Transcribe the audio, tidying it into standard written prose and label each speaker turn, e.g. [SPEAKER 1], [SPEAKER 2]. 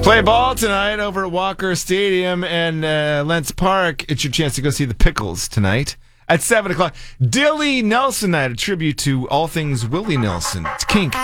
[SPEAKER 1] Play ball tonight over at Walker Stadium and Lentz Park. It's your chance to go see the Pickles tonight at 7 o'clock. Dilly Nelson Night, a tribute to all things Willie Nelson. It's Kink.